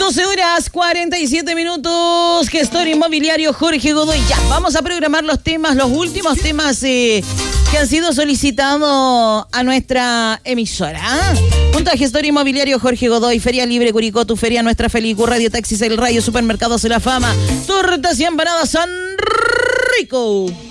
12 horas 47 minutos. Gestor inmobiliario Jorge Godoy. Ya, vamos a programar los últimos temas que han sido solicitados a nuestra emisora. Junto a Gestor inmobiliario Jorge Godoy, Feria Libre Curicó, tu feria, Nuestra Felicu, Radio Taxis El Rayo, Supermercados La Fama, Tortas y Empanadas San Rico.